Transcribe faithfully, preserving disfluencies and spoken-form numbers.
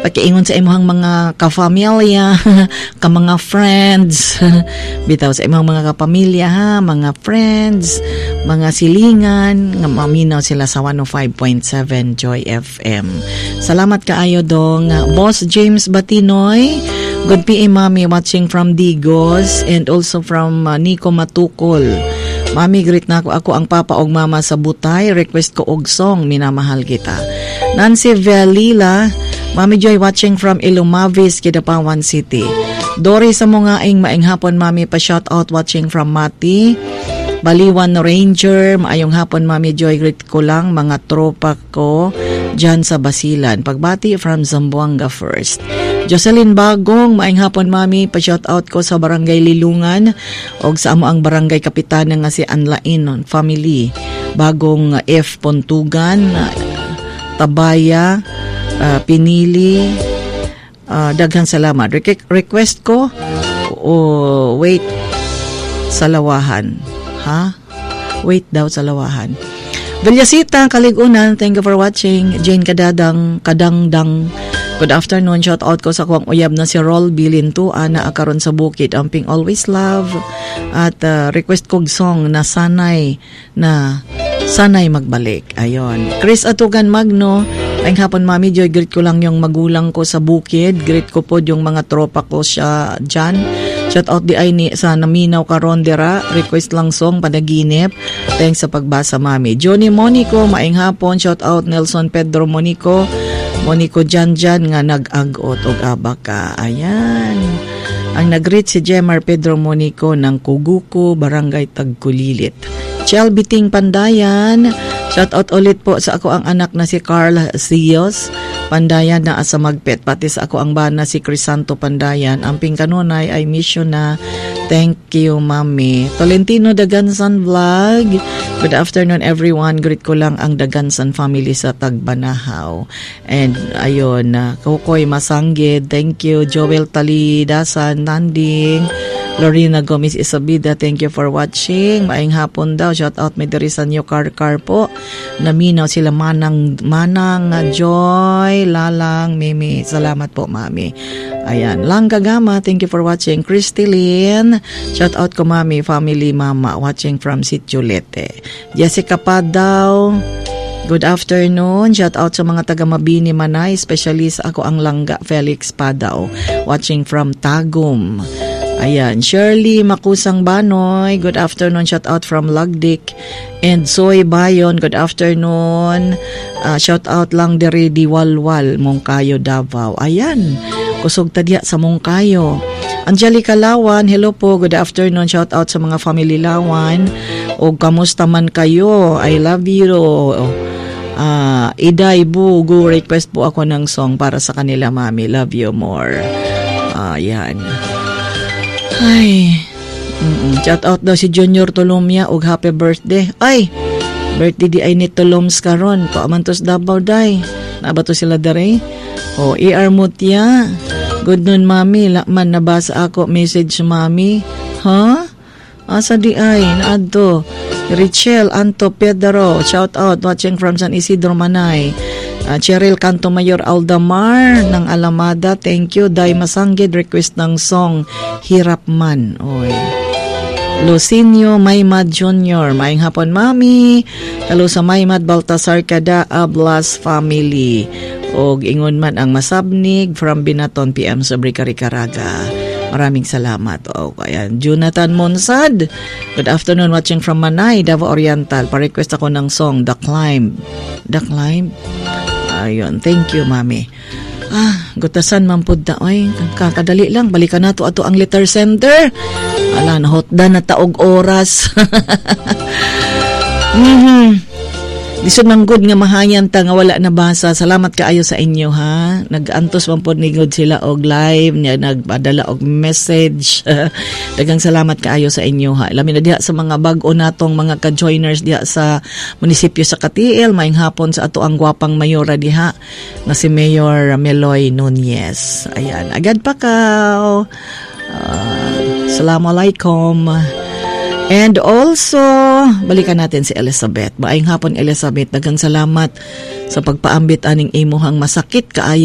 pakiingon sa imuhang mga kapamilya, ka mga friends, bitaw sa imong mga kapamilya ha, mga friends, mga silingan, nga maminaw sila sa one oh five point seven Joy F M. Salamat kaayo dong Boss James Batinoy. Good P M Mami watching from Digos and also from uh, Nico Matukol. Mami, greet na ako. Ako ang papa og mama sa Butay. Request ko og song, minamahal kita. Nancy Velila, Mami Joy watching from Ilumavis, Kidapawan City. Dory sa mga ing maing hapon, Mami, pa shout out watching from Mati. Baliwan Ranger, maayong hapon, Mami Joy, greet ko lang mga tropa ko dyan sa Basilan. Pagbati from Zamboanga first. Jocelyn Bagong, maayong hapon, Mami, pa-shout out ko sa Barangay Lilungan o sa amo ang Barangay Kapitan nga si Anlain family. Bagong F. Pontugan, Tabaya, uh, Pinili, uh, daghang salamat. Re- request ko, oh, wait, sa Lawahan. Ha? Wait daw sa Lawahan. Villasita, Kaligunan, thank you for watching. Jane Kadadang, Kadangdang, good afternoon. Shout out ko sa kuwang uyab na si Rol Bilinto, ana akaron sa bukid. Amping always love. At uh, request kog song na sanay na sanay magbalik. Ayon. Chris Atugan Magno, ang hapon, Mami Joy, greet ko lang yung magulang ko sa bukid. Greet ko po yung mga tropa ko siya dyan. Shout out di ay ni sa Naminaw Karondera. Request lang song Panaginip. Thanks sa pagbasa, Mami. Johnny Monico, maing hapon. Shout out Nelson Pedro Monico. Monico Janjan nga nag-agot og abaka. Ayan. Ang nag-greet si Jemar Pedro Monico ng Kuguko, Barangay Tagkulilit. Chel Biting Pandayan. Shout out ulit po sa ako ang anak na si Carl Sios Pandayan na asa magpet. Pati sa ako ang bana si Crisanto Pandayan. Amping kanunay ay mission na. Thank you, Mami. Tolentino Dagansan Vlog. Good afternoon, everyone. Greet ko lang ang Dagansan family sa Tagbanahaw. And ayun, uh, Kukoy Masanggid. Thank you. Joel Talidasan, Nanding. Lorena Gomez Isabida, thank you for watching. Maayong hapon daw. Shout out may diri sa New Car Car po. Naminaw sila Manang, Manang, Joy, Lalang, Mimi. Salamat po, Mami. Ayan. Langga Gama, thank you for watching. Christy Lynn, shout out ko, Mami, family mama, watching from Sitio Lete. Jessica Padaw, good afternoon. Shout out sa mga taga Mabini Manay, especially sa ako ang Langga Felix Padaw, watching from Tagum. Ayan, Shirley Makusang Banoy, good afternoon, shout out from Lagdik. And Soy Bayon, good afternoon. Uh, shout out lang diri di Walwal, Mongkayo, Davao. Ayan, kusog tadya sa Mongkayo. Angelica Lawan, hello po, good afternoon, shout out sa mga family Lawan. O kamusta man kayo? I love you. Uh, Iday Bugo, request po ako ng song para sa kanila, Mami. Love you more. Uh, ayan. Ay, mm-mm. Shout out daw si Junior Tulumya og happy birthday. Ay, birthday di ay ni Tuloms karon. Paamantos Davao day. Nabato sila dere. O, E R Mutya. Good noon, Mami. Lakman nabasa ako message, Mami. Ha? Huh? Asa di ay? Naadto. Richelle Anto Pedro. Shout out watching from San Isidro, Manay. Uh, Cheryl Canto Mayor Aldamar ng Alamada, thank you. Day Masanggid, request ng song Hirap Man. Oy. Lucinio Maymad Junior, maayong hapon, Mami. Hello sa Maymad Baltasar Kada Ablas family. Og ingon man ang masabnig from Binaton P M sa Bricari-Caraga. Maraming salamat. O, ayan. Jonathan Monsad, good afternoon, watching from Manay, Davao Oriental. Pa-request ako ng song The Climb. The Climb? Ayun, thank you, Mami. Ah, gutasan man pud da oy, kakadali lang balikan nato ato ang letter center. Ala na hotdan na taog oras. Mhm. Lisod man good nga mahayan ta nga wala na basa. Salamat kaayo sa inyo, ha. Nag-antos man pod ni good sila og live, niya nagpadala og message. Daghang salamat kaayo sa inyo, ha. Lamin na diha sa mga bag-o natong mga ka-joiners diha sa munisipyo sa Katiil, maayong hapon sa ato ang gwapang mayora diha nga si Mayor Meloy Nunez. Ayan, agad pa ka. Uh, Assalamualaikum. And also, balikan natin si Elizabeth. Maayong hapon, Elizabeth. Daghang salamat sa pagpaambit aning imuhang masakit kaayo